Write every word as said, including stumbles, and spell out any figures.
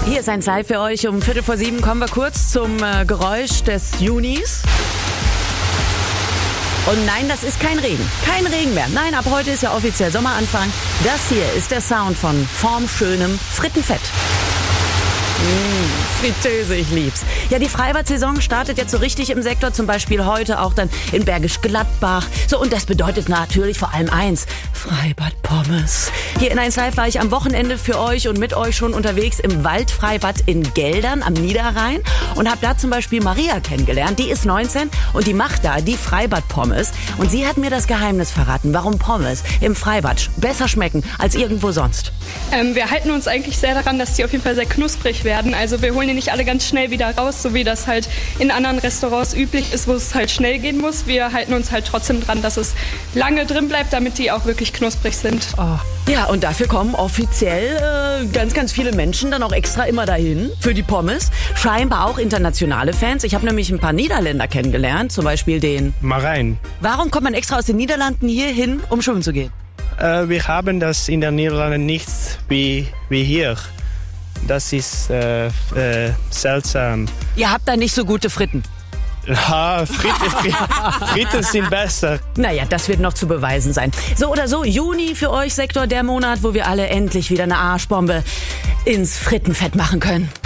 Hier ist eins live für euch. Um Viertel vor sieben kommen wir kurz zum äh, Geräusch des Junis. Und nein, das ist kein Regen. Kein Regen mehr. Nein, ab heute ist ja offiziell Sommeranfang. Das hier ist der Sound von formschönem Frittenfett. Mmh, Fritteuse, ich lieb's. Ja, die Freibad-Saison startet jetzt so richtig im Sektor, zum Beispiel heute auch dann in Bergisch Gladbach. So, und das bedeutet natürlich vor allem eins: Freibad-Pommes. Hier in eins live war ich am Wochenende für euch und mit euch schon unterwegs im Waldfreibad in Geldern am Niederrhein und habe da zum Beispiel Maria kennengelernt. Die ist neunzehn und die macht da die Freibad-Pommes. Und sie hat mir das Geheimnis verraten, warum Pommes im Freibad besser schmecken als irgendwo sonst. Ähm, wir halten uns eigentlich sehr daran, dass die auf jeden Fall sehr knusprig werden. Also wir holen die nicht alle ganz schnell wieder raus, so wie das halt in anderen Restaurants üblich ist, wo es halt schnell gehen muss. Wir halten uns halt trotzdem dran, dass es lange drin bleibt, damit die auch wirklich knusprig sind. Oh. Ja, und dafür kommen offiziell äh, ganz, ganz viele Menschen dann auch extra immer dahin für die Pommes. Scheinbar auch internationale Fans. Ich habe nämlich ein paar Niederländer kennengelernt, zum Beispiel den Marijn. Warum kommt man extra aus den Niederlanden hier hin, um schwimmen zu gehen? Äh, wir haben das in den Niederlanden nicht wie, wie hier. Das ist äh, äh, seltsam. Ihr habt da nicht so gute Fritten. Ja, Fritten, Fritten sind besser. Naja, das wird noch zu beweisen sein. So oder so, Juni für euch, Sektor, der Monat, wo wir alle endlich wieder eine Arschbombe ins Frittenfett machen können.